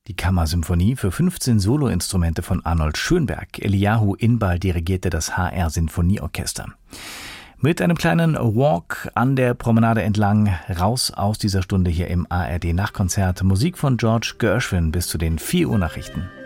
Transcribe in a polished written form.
Die Kammersymphonie für 15 Soloinstrumente von Arnold Schönberg. Eliyahu Inbal dirigierte das HR-Sinfonieorchester. Mit einem kleinen Walk an der Promenade entlang, raus aus dieser Stunde hier im ARD-Nachkonzert. Musik von George Gershwin bis zu den 4 Uhr Nachrichten.